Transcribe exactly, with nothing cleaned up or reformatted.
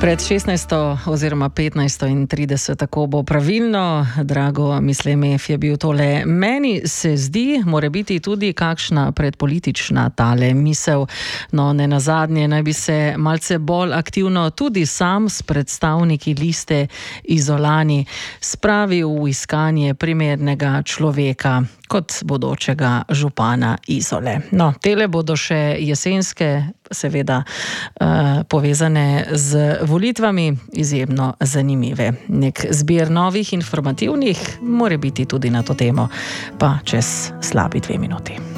Pred šestnajsto oziroma petnajsto in trideset, tako bo pravilno. Drago Mislemef je bil tole. Meni se zdi, mora biti tudi kakšna predpolitična tale misel. No, ne nazadnje naj bi se malce bolj aktivno tudi sam s predstavniki liste Izolani spravil v iskanje primernega človeka kot bodočega župana Izole. No, tele bodo še jesenske, seveda uh, povezane z volitvami, izjemno zanimive. Nek zbir novih informativnih, more biti tudi na to temo, pa čez slabi dve minuti.